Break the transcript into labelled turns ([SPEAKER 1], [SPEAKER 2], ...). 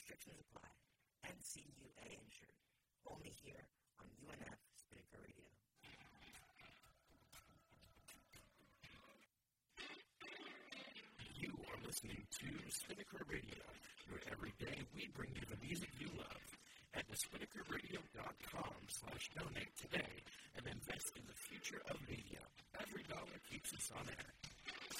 [SPEAKER 1] Restrictions apply. NCUA insured. Only here on UNF Spinnaker Radio.
[SPEAKER 2] You are listening to Spinnaker Radio, where every day we bring you the music you love. Head to SpinnakerRadio.com/donate today and invest in the future of media. Every dollar keeps us on air.